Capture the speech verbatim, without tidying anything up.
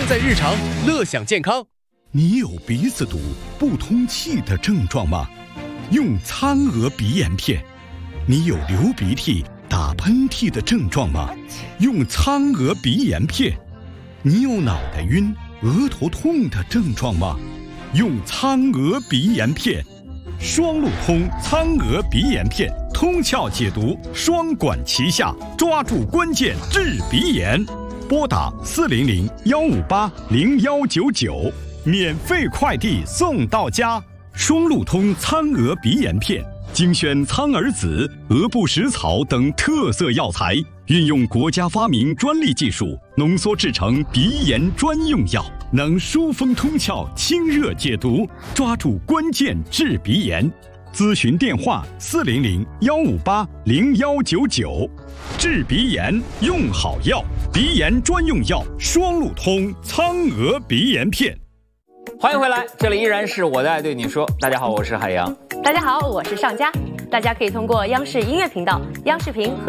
用在日常，乐享健康。 你有鼻子堵、不通气的症状吗？用苍娥鼻炎片。你有流鼻涕、打喷嚏的症状吗？用苍娥鼻炎片。你有脑袋晕、额头痛的症状吗？用苍娥鼻炎片。双路通苍娥鼻炎片，通窍解毒，双管齐下，抓住关键治鼻炎。拨打四零零幺五八零幺九九，免费快递送到家。双路通苍娥鼻炎片，精选苍耳子、鹅不食草等特色药材，运用国家发明专利技术，浓缩制成鼻炎专用药，能疏风通窍、清热解毒，抓住关键治鼻炎。咨询电话：四零零幺五八零幺九九。治鼻炎用好药，鼻炎专用药双路通苍娥鼻炎片。 欢迎回来，这里依然是我的爱对你说。大家好，我是海洋。 大家好，我是尚佳。大家可以通过央视音乐频道、央视频和